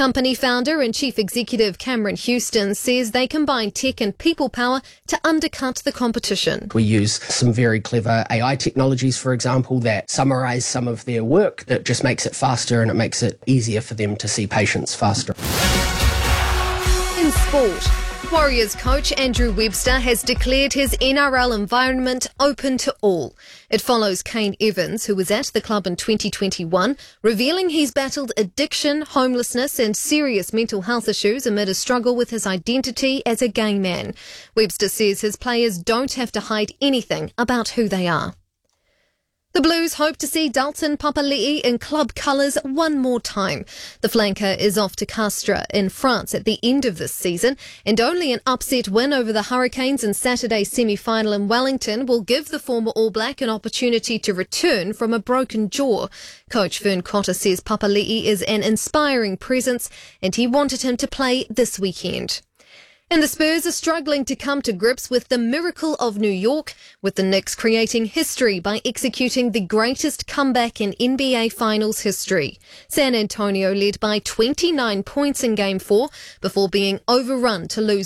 Company founder and chief executive Cameron Houston says they combine tech and people power to undercut the competition. We use some very clever AI technologies, for example, that summarise some of their work that just makes it faster and it makes it easier for them to see patients faster. In sport, Warriors coach Andrew Webster has declared his NRL environment open to all. It follows Kane Evans, who was at the club in 2021, revealing he's battled addiction, homelessness and serious mental health issues amid a struggle with his identity as a gay man. Webster says his players don't have to hide anything about who they are. The Blues hope to see Dalton Papali'i in club colours one more time. The flanker is off to Castres in France at the end of this season, and only an upset win over the Hurricanes in Saturday's semi-final in Wellington will give the former All Black an opportunity to return from a broken jaw. Coach Vern Cotter says Papali'i is an inspiring presence and he wanted him to play this weekend. And the Spurs are struggling to come to grips with the miracle of New York, with the Knicks creating history by executing the greatest comeback in NBA Finals history. San Antonio led by 29 points in Game 4 before being overrun to lose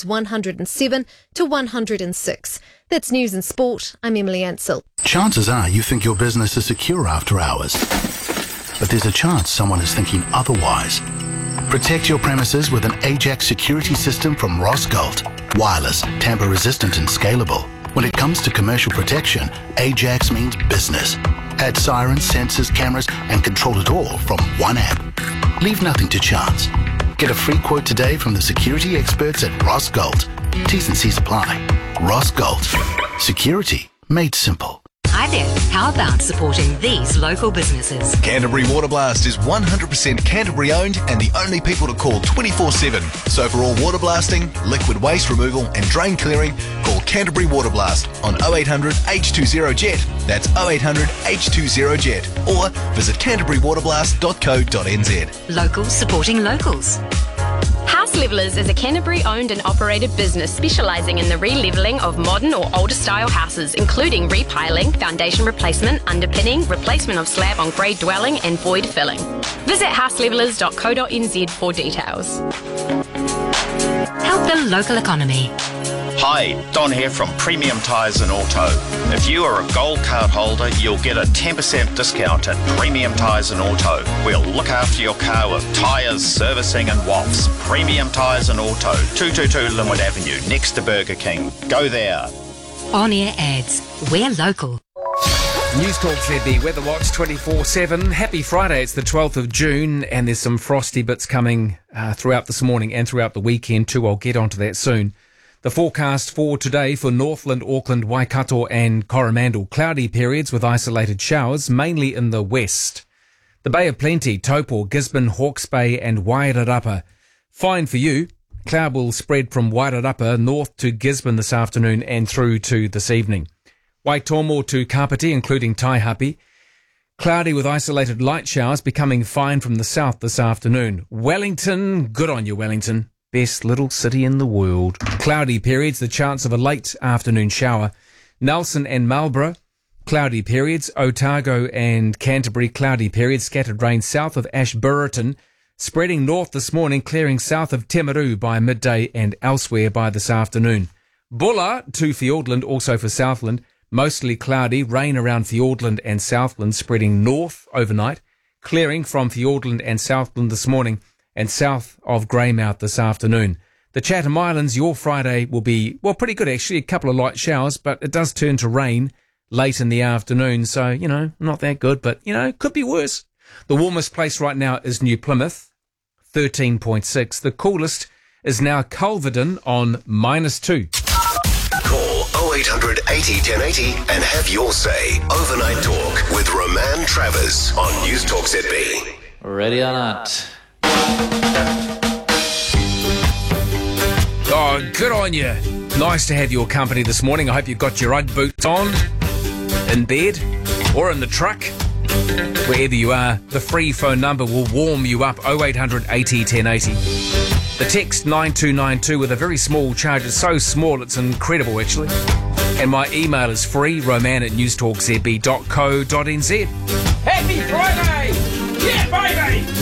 107-106. That's News and Sport. I'm Emily Ansell. Chances are you think your business is secure after hours, but there's a chance someone is thinking otherwise. Protect your premises with an Ajax security system from Rossgold. Wireless, tamper-resistant and scalable. When it comes to commercial protection, Ajax means business. Add sirens, sensors, cameras and control it all from one app. Leave nothing to chance. Get a free quote today from the security experts at Rossgold. T's and C's apply. Rossgold. Security made simple. Hi there, how about supporting these local businesses? Canterbury Water Blast is 100% Canterbury owned and the only people to call 24/7. So for all water blasting, liquid waste removal and drain clearing, call Canterbury Water Blast on 0800 H20JET. That's 0800 H20JET. Or visit canterburywaterblast.co.nz. Locals supporting locals. House Levelers is a Canterbury-owned and operated business specialising in the re-levelling of modern or older-style houses, including repiling, foundation replacement, underpinning, replacement of slab on grade dwelling and void filling. Visit houselevelers.co.nz for details. Help the local economy. Hi, Don here from Premium Tyres and Auto. If you are a gold card holder, you'll get a 10% discount at Premium Tyres and Auto. We'll look after your car with tyres, servicing and WAFs. Premium Tyres and Auto, 222 Linwood Avenue, next to Burger King. Go there. On-air ads. We're local. News Talk ZB Weather Watch 24/7. Happy Friday. It's the 12th of June and there's some frosty bits coming throughout this morning and throughout the weekend too. I'll get onto that soon. The forecast for today for Northland, Auckland, Waikato and Coromandel. Cloudy periods with isolated showers, mainly in the west. The Bay of Plenty, Taupo, Gisborne, Hawke's Bay and Wairarapa. Fine for you. Cloud will spread from Wairarapa north to Gisborne this afternoon and through to this evening. Waitomo to Kapiti, including Taihape. Cloudy with isolated light showers, becoming fine from the south this afternoon. Wellington, good on you, Wellington. Best little city in the world. Cloudy periods, the chance of a late afternoon shower. Nelson and Marlborough, cloudy periods. Otago and Canterbury, cloudy periods. Scattered rain south of Ashburton. Spreading north this morning, clearing south of Timaru by midday and elsewhere by this afternoon. Bulla to Fiordland, also for Southland. Mostly cloudy, rain around Fiordland and Southland, spreading north overnight. Clearing from Fiordland and Southland this morning and south of Greymouth this afternoon. The Chatham Islands, your Friday will be, well, pretty good actually. A couple of light showers, but it does turn to rain late in the afternoon. So, not that good, but, could be worse. The warmest place right now is New Plymouth, 13.6. The coolest is now Culverden on -2. Call 0800 80 1080 and have your say. Overnight Talk with Roman Travers on News Talk ZB. Ready or not? Oh, good on you. Nice to have your company this morning. I hope you've got your Ugg boots on, in bed, or in the truck. Wherever you are, the free phone number will warm you up, 0800 80 1080. The text 9292 with a very small charge. It's so small, it's incredible actually. And my email is free, roman@newstalkzb.co.nz. Happy Friday! Yeah, baby!